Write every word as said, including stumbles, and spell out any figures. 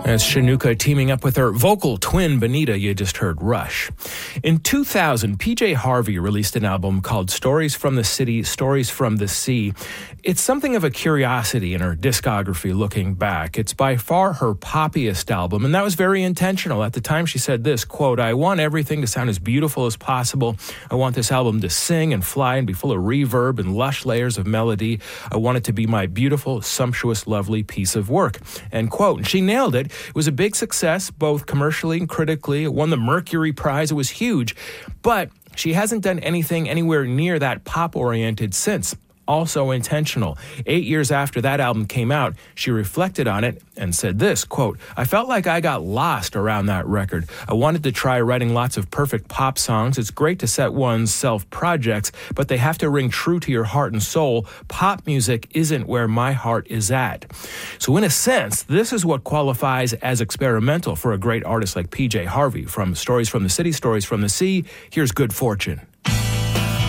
As Shanuka teaming up with her vocal twin Benita, you just heard Rush. In two thousand, P J Harvey released an album called Stories from the City, Stories from the Sea. It's something of a curiosity in her discography looking back. It's by far her poppiest album, and that was very intentional. At the time, she said this, quote, "I want everything to sound as beautiful as possible. I want this album to sing and fly and be full of reverb and lush layers of melody. I want it to be my beautiful, sumptuous, lovely piece of work," end quote. And she nailed it. It was a big success, both commercially and critically. It won the Mercury Prize. It was huge. But she hasn't done anything anywhere near that pop-oriented since. Also intentional. Eight years after that album came out, she reflected on it and said this, quote, "I felt like I got lost around that record. I wanted to try writing lots of perfect pop songs. It's great to set one's self-projects, but they have to ring true to your heart and soul. Pop music isn't where my heart is at." So in a sense, this is what qualifies as experimental for a great artist like P J Harvey. From Stories from the City, Stories from the Sea, here's Good Fortune.